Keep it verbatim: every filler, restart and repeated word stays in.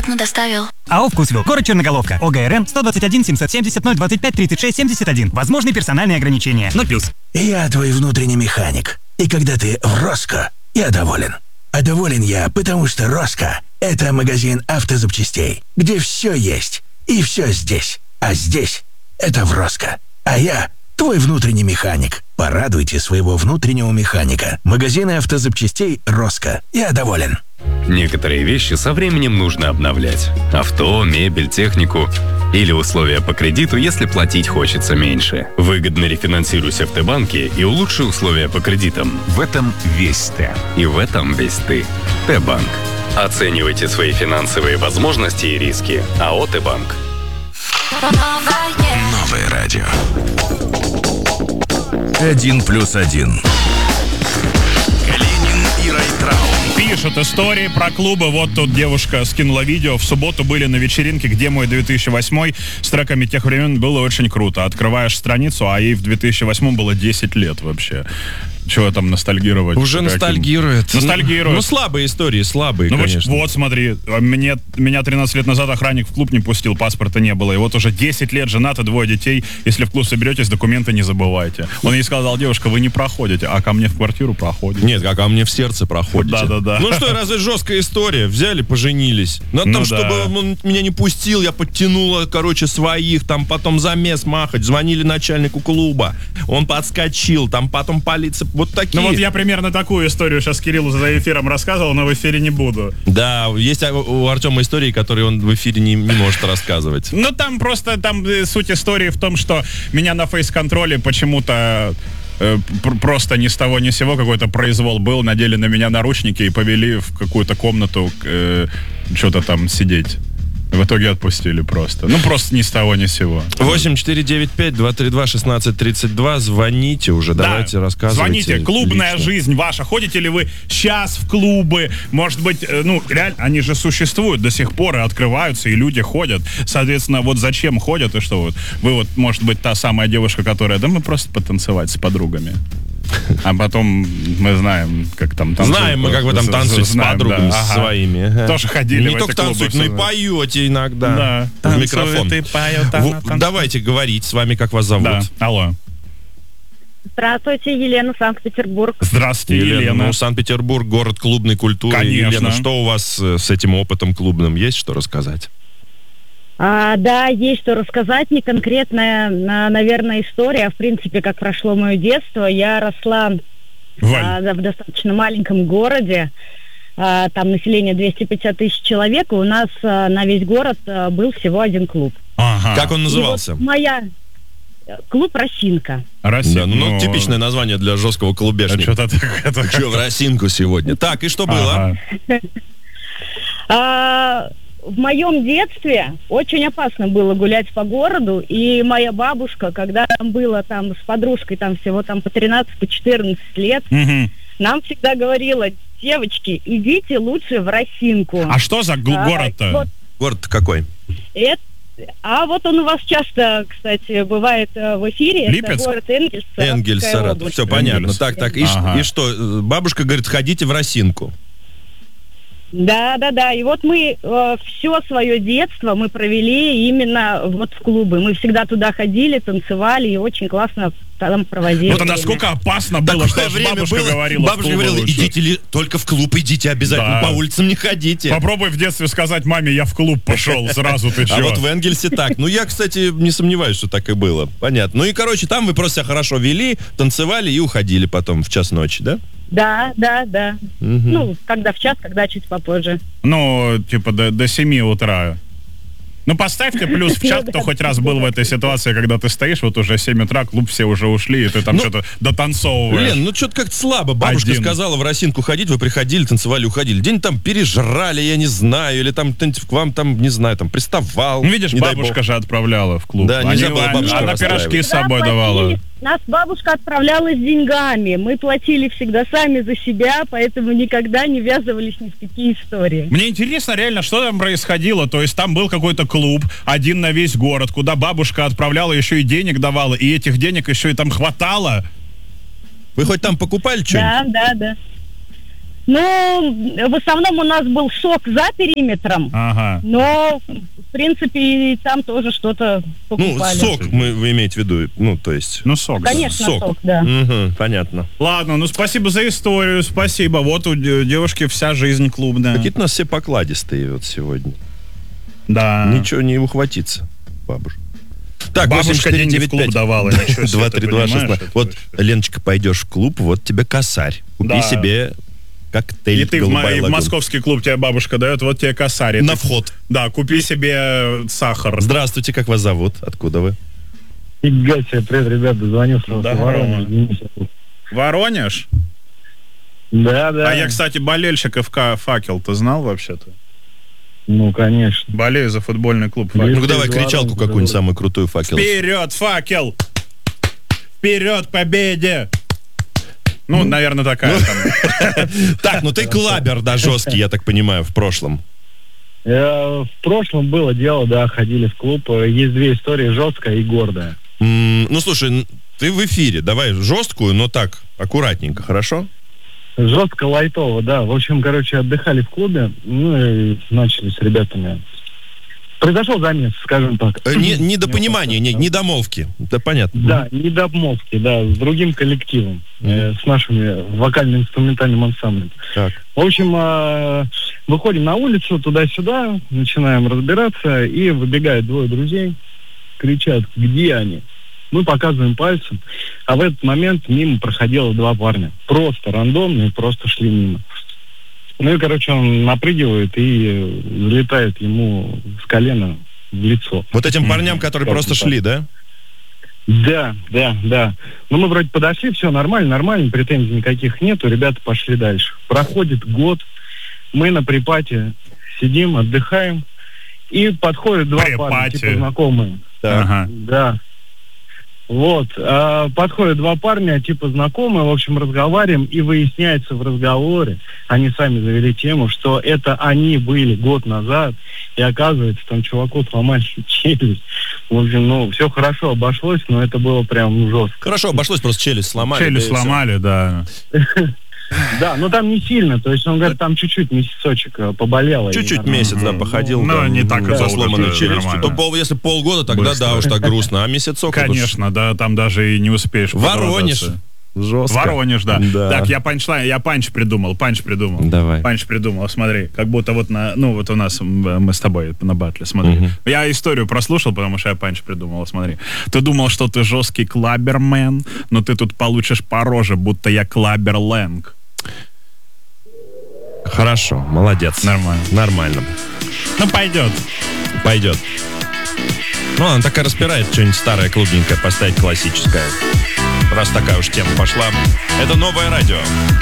бесплатно доставил. АО «Вкусвилл», город Черноголовка, ОГРН сто двадцать один семьсот семьдесят ноль двадцать пять тридцать шесть семьдесят один. Возможны персональные ограничения. ноль плюс. Я твой внутренний механик. И когда ты в Роско, я доволен. А доволен я, потому что Роско – это магазин автозапчастей, где все есть. И все здесь. А здесь – это в Роско. А я – твой внутренний механик. Порадуйте своего внутреннего механика. Магазины автозапчастей Роско. Я доволен. Некоторые вещи со временем нужно обновлять. Авто, мебель, технику или условия по кредиту, если платить хочется меньше. Выгодно рефинансируйся в Т-банке и улучши условия по кредитам. В этом весь Т. И в этом весь ты. Т-банк. Оценивайте свои финансовые возможности и риски. АО «Т-банк». Новое радио. Один плюс один. Калинин и Райтрау. Пишут истории про клубы. Вот тут девушка скинула видео. В субботу были на вечеринке «Где мой две тысячи восьмой» с треками тех времен. Было очень круто. Открываешь страницу, а ей в две тысячи восьмом было десять лет вообще. Чего там ностальгировать? Уже каким? ностальгирует. Ностальгирует. Ну, ну, слабые истории, слабые, ну, конечно. Вот, смотри, мне, меня тринадцать лет назад охранник в клуб не пустил, паспорта не было. И вот уже десять лет женаты, двое детей. Если в клуб соберетесь, документы не забывайте. Он ей сказал: девушка, вы не проходите, а ко мне в квартиру проходите. Нет, а ко мне в сердце проходите. Да-да-да. Ну что, разве жесткая история? Взяли, поженились. Но ну, там, да. чтобы он меня не пустил, я подтянула, короче, своих, там потом замес махать. Звонили начальнику клуба. Он подскочил, там потом полиция. Вот такие. Ну вот я примерно такую историю сейчас Кириллу за эфиром рассказывал, но в эфире не буду. Да, есть у Артема истории, которые он в эфире не, не может рассказывать. Ну там просто, там суть истории в том, что меня на фейс-контроле почему-то э, пр- просто ни с того ни с сего какой-то произвол был, надели на меня наручники и повели в какую-то комнату э, что-то там сидеть. В итоге отпустили просто. Ну, просто ни с того, ни с сего. восемь четыре девять пять два три два шестнадцать тридцать два. Звоните уже, да, давайте рассказывайте. Звоните. Клубная лично. жизнь ваша. Ходите ли вы сейчас в клубы? Может быть, ну, реально, они же существуют до сих пор и открываются, и люди ходят. Соответственно, вот зачем ходят и что вот? Вы вот, может быть, та самая девушка, которая, да мы просто потанцевать с подругами. А потом мы знаем, как там танцуют. Знаем мы, как вы там танцуете с подругами, да, с ага. своими. Ага. Тоже ходили не в только эти клубы. танцуете, но и поете иногда. Да. В Танцует микрофон. и поет, она В, давайте говорить с вами, как вас зовут. Да. Алло. Здравствуйте, Елена, Санкт-Петербург. Здравствуйте, Елена. Елена. Ну, Санкт-Петербург, город клубной культуры. Конечно. Елена, что у вас с этим опытом клубным? Есть что рассказать? А, да, есть что рассказать. Не конкретная, наверное, история. В принципе, как прошло мое детство. Я росла а, в достаточно маленьком городе. А, там население двести пятьдесят тысяч человек. И у нас а, на весь город а, был всего один клуб. Ага. Как он назывался? Вот моя... Клуб «Росинка». Росинка. Да, ну, ну, типичное название для жесткого клубешника. А что-то такое. Что, в Росинку сегодня? Так, и что было? А, в моем детстве очень опасно было гулять по городу, и моя бабушка, когда там было там с подружкой там всего там по тринадцать, по четырнадцать лет, угу. нам всегда говорила: девочки, идите лучше в Росинку. А что за г- город-то? А, вот, город какой? Это А вот он у вас часто, кстати, бывает в эфире. Липецк? Это город Энгельс. Энгельс, Саратов. Все понятно. Энгельс. Так, так. И, Ага. и что? Бабушка говорит, ходите в Росинку. Да, да, да. И вот мы э, все свое детство мы провели именно вот в клубы. Мы всегда туда ходили, танцевали и очень классно там проводили. Вот насколько опасно было, что бабушка было. говорила. Бабушка говорила, лучше. идите ли, только в клуб идите, обязательно, да. По улицам не ходите. Попробуй в детстве сказать маме: я в клуб пошел, сразу ты чё. А вот в Энгельсе так. Ну, я, кстати, не сомневаюсь, что так и было. Понятно. Ну и, короче, там вы просто себя хорошо вели, танцевали и уходили потом в час ночи, да? Да, да, да. Угу. Ну, когда в час, когда чуть попозже. Ну, типа до, до семи утра. Ну, поставь ты плюс в чат, кто хоть раз был в этой ситуации, когда ты стоишь, вот уже семь утра, клуб все уже ушли, и ты там ну, что-то дотанцовываешь. Лен, ну что-то как-то слабо. Бабушка Один. сказала в Росинку ходить, вы приходили, танцевали, уходили. День там пережрали, я не знаю, или там к вам там, не знаю, там приставал. Ну, видишь, бабушка же отправляла в клуб. Да, Они, нельзя было бабушку она пирожки с собой да, давала. Нас бабушка отправляла с деньгами. Мы платили всегда сами за себя, поэтому никогда не ввязывались ни в какие истории. Мне интересно реально, что там происходило. То есть там был какой-то клуб, один на весь город, куда бабушка отправляла, еще и денег давала, и этих денег еще и там хватало. Вы хоть там покупали что-нибудь? Да, да, да. Ну, в основном у нас был сок за периметром, Ага. но, в принципе, и там тоже что-то Ну, покупали. сок мы, вы имеете в виду, ну, то есть... Ну, сок. да. Конечно, сок. сок, да. Мгм, понятно. Ладно, ну спасибо за историю, спасибо. Вот у де- девушки вся жизнь клубная. Какие-то у нас все покладистые вот сегодня. Да. Ничего не ухватиться, бабушка. Так, Бабушка деньги в клуб давала, ничего себе, два ты три два понимаешь, шесть. это Вот, вообще. Леночка, пойдешь в клуб, вот тебе косарь. Купи Да. себе коктейль И ты в, «Голубая мо- и в лагуна». московский клуб тебе бабушка дает, вот тебе косарь. И На ты- вход. Да, купи себе сахар. Здравствуйте, как вас зовут? Откуда вы? Фига себе, привет, ребят, дозвонился. Да, Воронеж, Денис. Воронеж? Да, да. А я, кстати, болельщик ФК «Факел», ты знал вообще-то? Ну, конечно. Болею за футбольный клуб Блин. «Факел». Ну-ка давай из кричалку Воронежа, какую-нибудь да. самую крутую, факел. Вперед, «Факел»! Вперед, победе! Ну, наверное, такая там. Так, ну ты клабер, да, жесткий, я так понимаю, в прошлом. Э, В прошлом было дело, да, ходили в клуб. Э, Есть две истории, жесткая и гордая. М, Ну, слушай, н- ты в эфире, давай жесткую, но так, аккуратненько, хорошо? Жестко, лайтово, да. В общем, короче, отдыхали в клубе, ну и начали с ребятами. Произошел замес, скажем так. Э, Не, недопонимание, не, недомолвки, да понятно. Да, недомолвки, да, с другим коллективом, э, с нашими вокально-инструментальным ансамблем. Так. В общем, э, выходим на улицу, туда-сюда, начинаем разбираться, и выбегают двое друзей, кричат, где они? Мы показываем пальцем, а в этот момент мимо проходило два парня. Просто рандомные, просто шли мимо. Ну и, короче, он напрыгивает и э, залетает ему с колена в лицо. Вот этим парням, которые Как просто так? шли, да? Да, да, да. Ну, мы вроде подошли, все нормально, нормально, претензий никаких нету, ребята пошли дальше. Проходит год, мы на припате сидим, отдыхаем, и подходят два парня, Припате. типа знакомые. Ага. Да. Вот. а, подходят два парня, типа знакомые, в общем, разговариваем, и выясняется в разговоре, они сами завели тему, что это они были год назад, и оказывается, там чуваку сломали челюсть. В общем, ну, все хорошо обошлось, но это было прям ну, жестко. Хорошо, обошлось, просто челюсть сломали. Челюсть да и всё. сломали, да. Да, но там не сильно, то есть он говорит, там чуть-чуть месяцочек э, поболело. и Чуть-чуть нормально. месяц, да, походил. Ну, там, не так и со долго, сломанной это челюстью. нормально. То пол, если полгода, тогда Быстро. да, уж так грустно. А месяцок это уж Конечно, да, там даже и не успеешь Воронеж. поправляться. жестко. Воронеж, да. Да. Так, я панчлайн, я панч придумал, панч придумал. Давай. Панч придумал, смотри, как будто вот на, ну вот у нас м, мы с тобой на батле, смотри. Мгм. Я историю прослушал, потому что я панч придумал, смотри. Ты думал, что ты жесткий клабермен, но ты тут получишь по роже, будто я клаберлэнг. Хорошо, молодец. Нормально. Нормально. Ну, пойдет. Пойдет. Ну, она такая распирает что-нибудь старое, клубненькое, поставить классическое. Раз такая уж тема пошла. Это новое радио.